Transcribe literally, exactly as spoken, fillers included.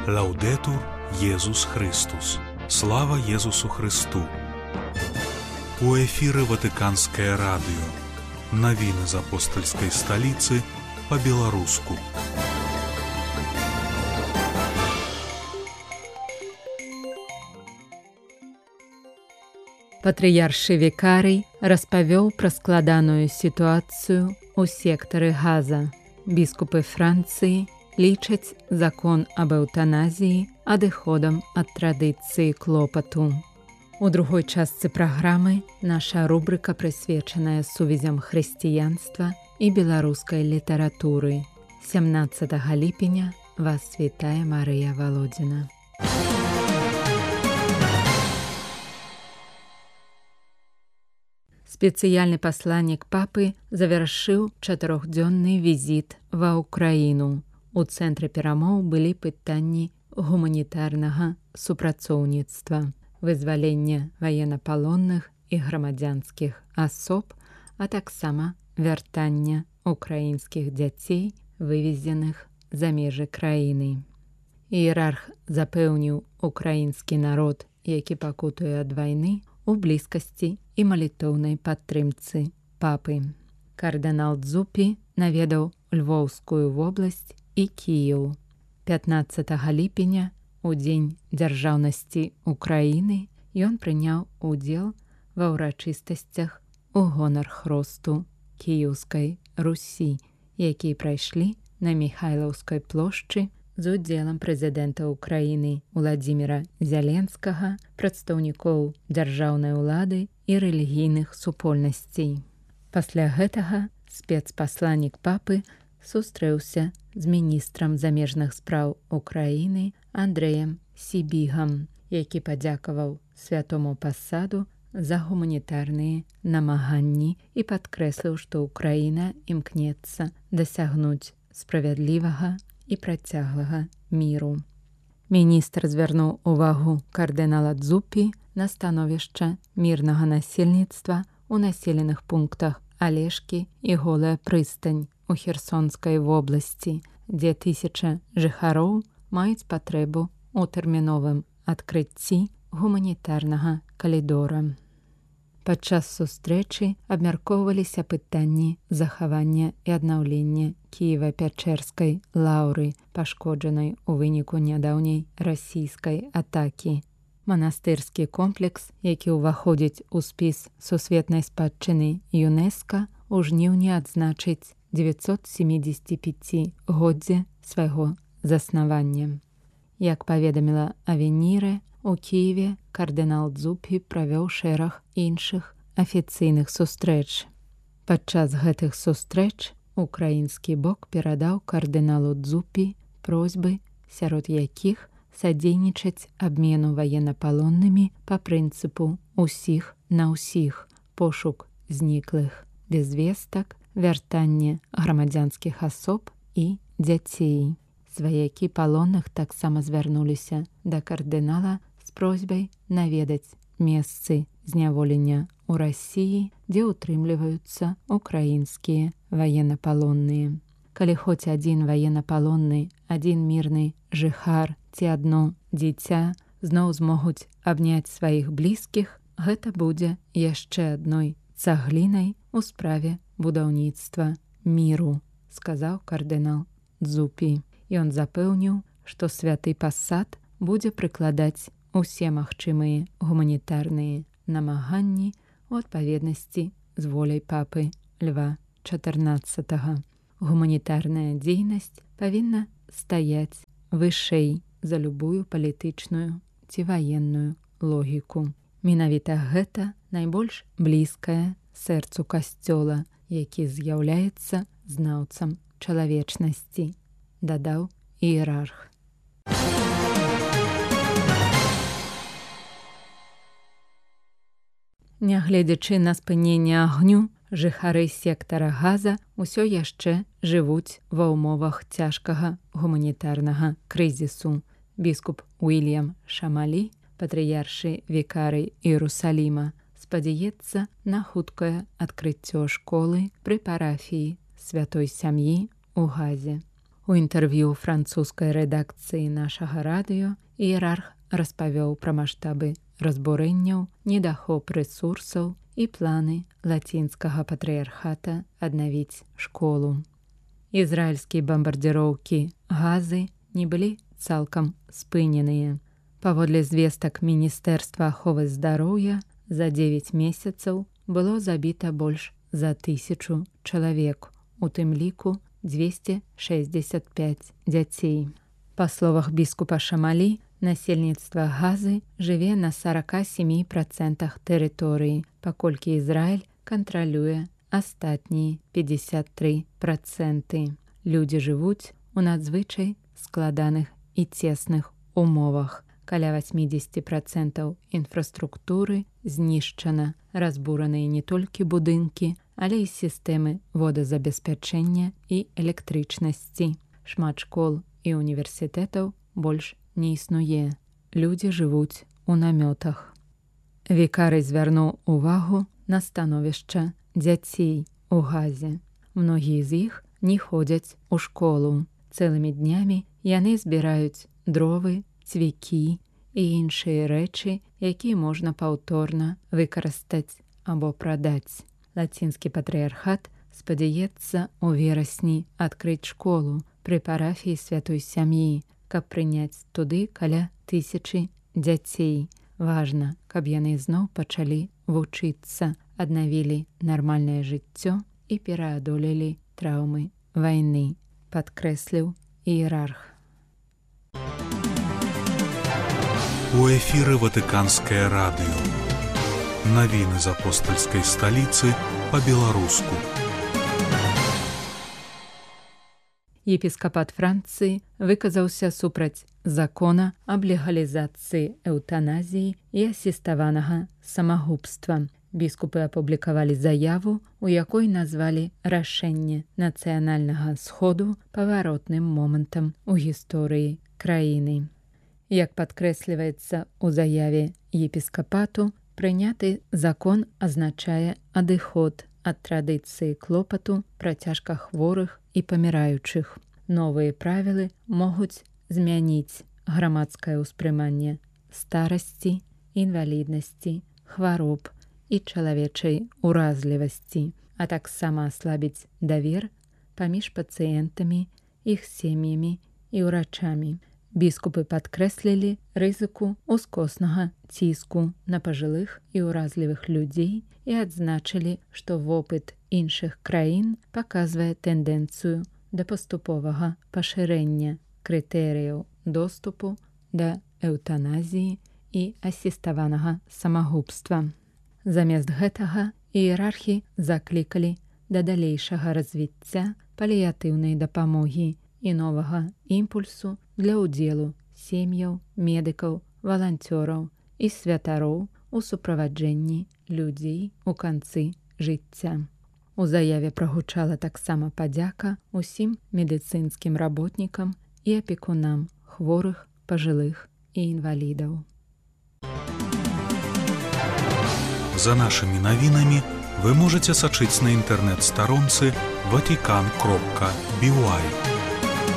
Лаўдэтур Езус Христус. Слава Езусу Христу. У эфіры Ватыканскае радыё. Навіны з апостальскай сталіцы па-беларуску. Патрыяршы Вікарый распавёў пра складаную сітуацыю ў сектары Газа. Біскупы Францыі лічаць закон аб эўтаназіі адыходам ад традыцыі клопату. У другой частцы праграмы наша рубрыка прысвечаная сувязям хрысціянства і беларускай літаратуры. сямнаццатага ліпеня вас вітае Марыя Валодзіна. Спецыяльны пасланнік папы завяршыў чатырохдзённы візіт ва ўкраіну. У цэнтры перамоў былі пытанні гуманітарнага супрацоўніцтва, вызвалення ваеннапалонных і грамадзянскіх асоб, а таксама вяртання украінскіх дзяцей, вывезеных за межы краіны. Іерарх запэўніў украінскі народ, які пакутуе ад вайны, у блізкасці і малітоўнай падтрымцы папы. Кардынал Дзупі наведаў Львоўскую вобласць і Кіеў. пятнаццатага ліпеня, у дзень дзяржаўнасці Украіны, ён прыняў удзел ва ўрачыстасцях у гонар хросту Кіеўскай Русі, якія прайшлі на Міхайлаўскай плошчы з удзелам прэзідэнта Украіны Уладзіміра Зяленскага, прадстаўнікоў дзяржаўнай улады і рэлігійных супольнасцей. Пасля гэтага спецпасланнік папы сустрэўся з міністрам замежных спраў Украіны Андрэем Сібігам, які падзякаваў святому пасаду за гуманітарныя намаганні і падкрэсліў, што Украіна імкнецца дасягнуць справядлівага і працяглага міру. Міністр звярнуў увагу кардынала Дзупі на становішча мірнага насельніцтва ў населеных пунктах Алешкі і Голая прыстань у Херсонскай вобласці, дзе тысяча жыхароў маюць патрэбу ў тэрміновым адкрыцці гуманітарнага калідора. Падчас сустрэчы абмяркоўваліся пытанні захавання і аднаўлення Кіева-Пячэрскай лаўры, пашкоджанай у выніку нядаўняй расійскай атакі. Манастырскі комплекс, які ўваходзіць у спіс сусветнай спадчыны ЮНЕСКА, у жніўні адзначыць дзевяцьсот сямідзесятіпяцігоддзе свайго заснавання. Як паведаміла Авеніре, у Кіеве кардынал Дзупі правёў шэраг іншых афіцыйных сустрэч. Падчас гэтых сустрэч украінскі бок перадаў кардыналу Дзупі просьбы, сярод якіх садзейнічаць абмену ваеннапалоннымі па прынцыпу ўсіх на ўсіх, пошук зніклых без вестак, вяртанне грамадзянскіх асоб і дзяцей. Сваякі палонных таксама звярнуліся да кардынала з просьбай наведаць месцы зняволення ў Расіі, дзе ўтрымліваюцца украінскія ваеннапалонныя. Калі хоць адзін ваеннапалонны, адзін мірны жыхар ці адно дзіця зноў змогуць абняць сваіх блізкіх, гэта будзе яшчэ адной цаглінай у справе будаўніцтва міру, сказаў кардынал Дзупі. Ён запэўніў, што святы пасад будзе прыкладаць усе магчымыя гуманітарныя намаганні ў адпаведнасці з воляй папы Льва чатырнаццатага. Гуманітарная дзейнасць павінна стаяць вышэй за любую палітычную ці ваенную логіку. Менавіта гэта найбольш блізкае сэрцу касцёла, які з'яўляецца знаўцам чалавечнасці, дадаў іерарх. Нягледзячы на спыненне агню, жыхары сектара Газа ўсё яшчэ жывуць ва ўмовах цяжкага гуманітарнага крызісу. Біскуп Уільям Шамалі, патрыяршы Вікарый Іерусаліма, спадзяецца на хуткае адкрыццё школы пры парафіі святой сям'і ў Газе. У інтэрв'ю французскай рэдакцыі нашага радыё іерарх распавёў пра маштабы разбурэнняў, недахоп рэсурсаў і планы лацінскага патрыярхата аднавіць школу. Ізраільскія бамбардзіроўкі Газы не былі цалкам спыненыя. Паводле звестак Міністэрства аховы здароўя, за дзевяць месяцаў было забіта больш за тысячу чалавек, у тым ліку дзвесце шэсцьдзесят пяць дзяцей. Па словах біскупа Шамалі, насельніцтва Газы жыве на сорок семь процентах тэрыторыі, паколькі Ізраіль кантралюе астатнія пятьдесят три проценты. Людзі жывуць у надзвычай складаных і цесных умовах. Каля восемьдесят процентов інфраструктуры знішчана, разбураныя не толькі будынкі, але і сістэмы водазабеспячэння і электрычнасці. Шмат школ і універсітэтаў больш не існуе. Людзі жывуць у намётах. Вікарый звярнуў увагу на становішча дзяцей у Газе. Многія з іх не ходзяць у школу. Цэлымі днямі яны збіраюць дровы, цвікі і іншыя рэчы, якія можна паўторна выкарыстаць або прадаць. Лацінскі патрыярхат спадзяецца ў верасні адкрыць школу пры парафіі Святой Сям'і, каб прыняць туды каля тысячы дзяцей. Важна, каб яны зноў пачалі вучыцца, аднавілі нармальнае жыццё і пераадолелі траўмы вайны, падкрэсліў іерарх. У эфіры Ватыканскае радыё. Навіны з апостальскай сталіцы па-беларуску. Епіскапат Францыі выказаўся супраць закона аб легалізацыі эўтаназіі і асіставанага самагубства. Біскупы апублікавалі заяву, у якой назвалі рашэнне нацыянальнага сходу паваротным момантам у гісторыі краіны. Як падкрэсліваецца ў заяве епіскапату, прыняты закон азначае адыход ад традыцыі клопату пра цяжкахворых і паміраючых. Новыя правілы могуць змяніць грамадскае ўспрыманне старасці, інваліднасці, хвароб і чалавечай уразлівасці, а таксама аслабіць давер паміж пацыентамі, іх сем'ямі і ўрачамі. Біскупы падкрэслілі рызыку ускоснага ціску на пажылых і ўразлівых людзей і адзначылі, што вопыт іншых краін паказвае тэндэнцыю да паступовага пашырэння крытэрыяў доступу да эўтаназіі і асіставанага самагубства. Замест гэтага іерархі заклікалі да далейшага развіцця паліятыўнай дапамогі і новага імпульсу для ўдзелу сем'яў, медыкаў, валанцёраў і святароў у суправаджэнні людзей у канцы жыцця. У заяве прагучала таксама падзяка ўсім медыцынскім работнікам і апекунам хворых, пажылых і інвалідаў. За нашымі навінамі вы можаце сачыць на інтэрнэт-старонцы ватикан кропка би уай.